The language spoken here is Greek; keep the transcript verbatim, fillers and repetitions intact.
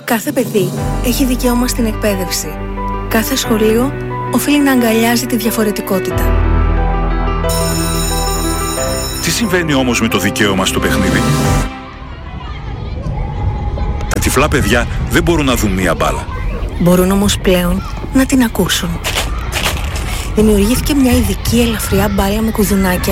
Κάθε παιδί έχει δικαίωμα στην εκπαίδευση. Κάθε σχολείο οφείλει να αγκαλιάζει τη διαφορετικότητα. Τι συμβαίνει όμως με το δικαίωμα στο παιχνίδι? Τα τυφλά παιδιά δεν μπορούν να δουν μία μπάλα. Μπορούν όμως πλέον να την ακούσουν. Δημιουργήθηκε μια ειδική ελαφριά μπάλα με κουδουνάκια